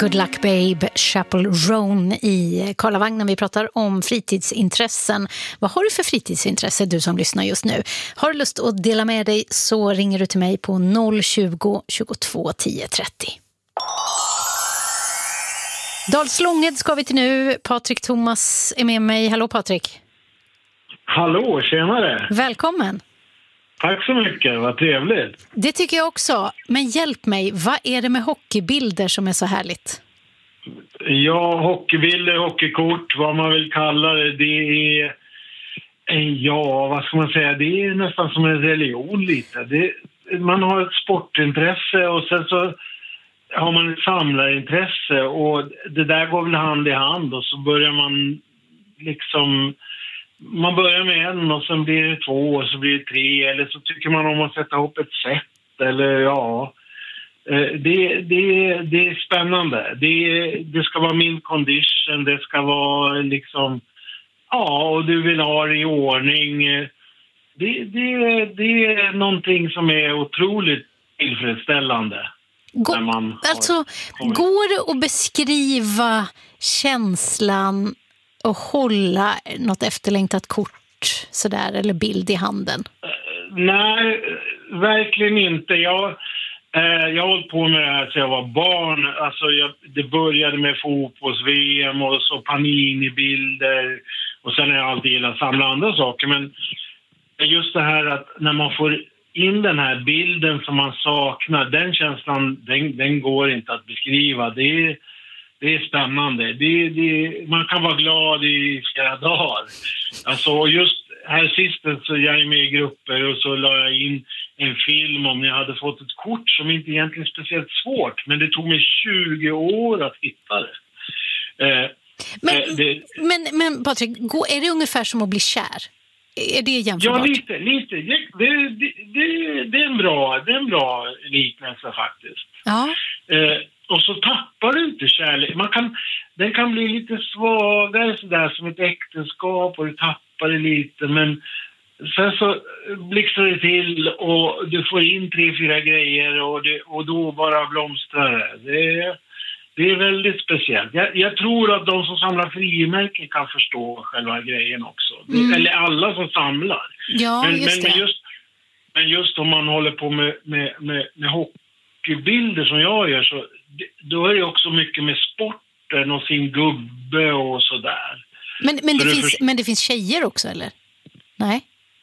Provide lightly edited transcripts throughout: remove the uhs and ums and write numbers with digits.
Good Luck Babe, Chapel Roan i Karlavagnen. Vi pratar om fritidsintressen. Vad har du för fritidsintresse, du som lyssnar just nu? Har du lust att dela med dig så ringer du till mig på 020 22 10 30. Dalslånged ska vi till nu. Patrik Thomas är med mig. Hallå Patrik. Hallå, tjenare. Välkommen. Tack så mycket, vad trevligt. Det tycker jag också. Men hjälp mig, vad är det med hockeybilder som är så härligt? Ja, hockeybilder, hockeykort, vad man vill kalla det. Det är, ja, vad ska man säga, det är nästan som en religion lite. Man har ett sportintresse och sen så har man ett samlarintresse och det där går väl hand i hand och så börjar man liksom... Man börjar med en och sen blir det 2 och så blir det 3 eller så tycker man om att sätta ihop ett set eller ja. Det är spännande. Det ska vara min condition, det ska vara liksom ja, och du vill ha det i ordning. Det är någonting som är otroligt tillfredsställande. Går det att beskriva känslan och hålla något efterlängtat kort sådär, eller bild i handen? Nej, verkligen inte. Jag har hållit på med det här sedan jag var barn. Alltså det började med fotbolls-VM och så Panini-bilder. Och sen har jag alltid gillat samla andra saker. Men just det här att när man får in den här bilden som man saknar, den känslan, den går inte att beskriva. Det är spännande. Man kan vara glad i flera dagar. Alltså just här sist så jag är med i grupper och så la jag in en film om jag hade fått ett kort som inte egentligen är speciellt svårt. Men det tog mig 20 år att hitta det. Men Patrik, är det ungefär som att bli kär? Är det jämförbart? Ja, lite. Det är en bra liknelse faktiskt. Ja. Och så tappar du inte kärlek. Den kan bli lite svagare sådär som ett äktenskap och du tappar det lite. Men sen så blixtrar det till och du får in 3-4 grejer och då bara blomstrar det. Det är väldigt speciellt. Jag tror att de som samlar frimärken kan förstå själva grejen också. Eller alla som samlar. Ja, men just om man håller på med hockeybilder som jag gör så då är det också mycket med sporten och sin gubbe och sådär. Men det finns tjejer också, eller? Nej?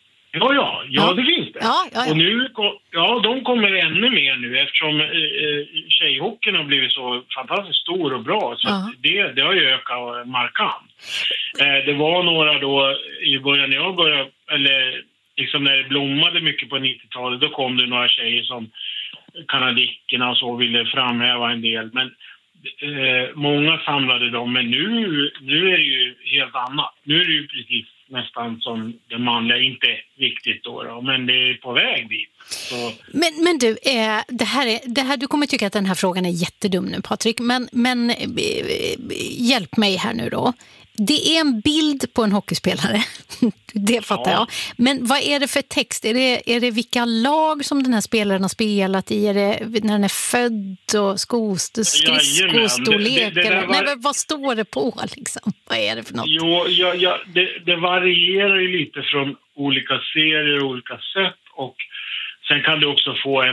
Ja, det finns det. Ja. Och nu, de kommer ännu mer nu eftersom tjejhockeyn har blivit så fantastiskt stor och bra. Så det har ju ökat markant. Det var några då i början när jag började, eller liksom när det blommade mycket på 90-talet, då kom det några tjejer som kanadickerna och så ville framhäva en del. Men många samlade dem, men nu är det ju helt annat. Nu är det ju precis nästan som den manliga, inte riktigt då, men det är på väg dit. Så. Men du, det här, du kommer tycka att den här frågan är jättedum nu, Patrik, men hjälp mig här nu då. Det är en bild på en hockeyspelare, det fattar jag. Men vad är det för text? Är det vilka lag som den här spelaren har spelat i? Är det när den är född och skridskostorlek? Vad står det på liksom? Vad är det för något? Det varierar ju lite från olika serier och olika sätt. Och sen kan du också få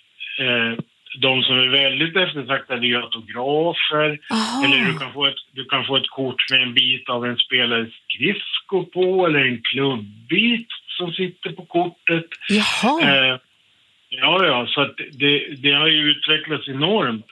de som är väldigt eftertraktade är autografer. Eller du kan få ett kort med en bit av en spelares skridsko på eller en klubbit som sitter på kortet. Jaha. Så att det har ju utvecklats enormt.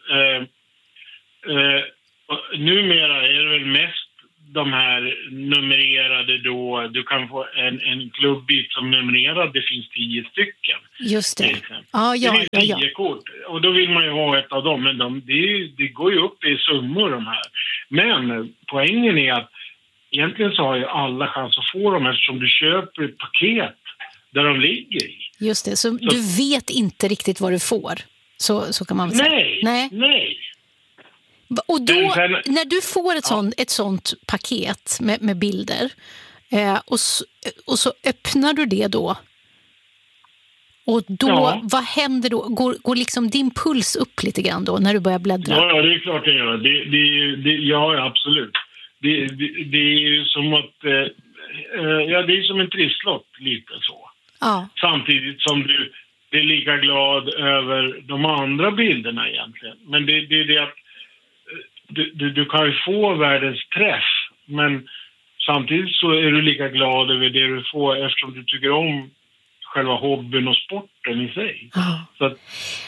Numera är det väl mest de här numrerade då, du kan få en klubbit som numrerad, det finns 10 stycken. Just det. Det finns 10 kort och då vill man ju ha ett av dem, men det går ju upp i summor de här. Men poängen är att egentligen så har ju alla chans att få dem eftersom du köper ett paket där de ligger i. Just det, så du vet inte riktigt vad du får. Så kan man väl säga. Nej. Och då, när du får ett sånt paket med bilder och så öppnar du det då Och då, vad händer då? Går liksom din puls upp lite grann då när du börjar bläddra? Ja, det är klart det gör. Ja, absolut. Det är ju som att... det är som en trisslott, lite så. Ja. Samtidigt som du är lika glad över de andra bilderna egentligen. Men det är det att du kan ju få världens träff, men samtidigt så är du lika glad över det du får eftersom du tycker om själva hobbyn och sporten i sig. Så att,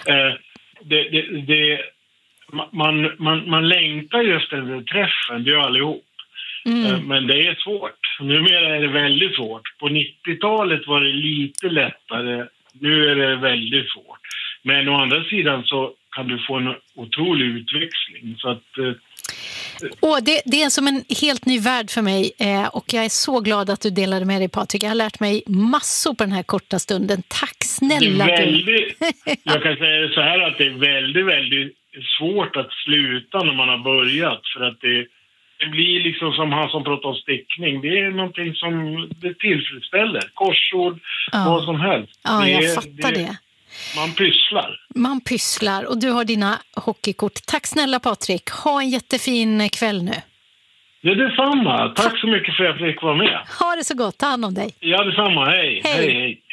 man längtar just den där träffen, det är ju allihop. Men det är svårt. Numera är det väldigt svårt. På 90-talet var det lite lättare. Nu är det väldigt svårt. Men å andra sidan så kan du få en otrolig utväxling. Så att... det är som en helt ny värld för mig och jag är så glad att du delade med dig, Patrik. Jag har lärt mig massor på den här korta stunden. Tack snälla du. Jag kan säga så här att det är väldigt, väldigt svårt att sluta när man har börjat, för att det blir liksom som han som pratar om stickning. Det är någonting som det tillfredsställer. Korsord, vad som helst. Ja, jag fattar det. Man pysslar och du har dina hockeykort. Tack snälla Patrik. Ha en jättefin kväll nu. Ja, detsamma. Tack så mycket för att jag fick vara med. Ha det så gott. Ta hand om dig. Ja, detsamma. Hej. Hej.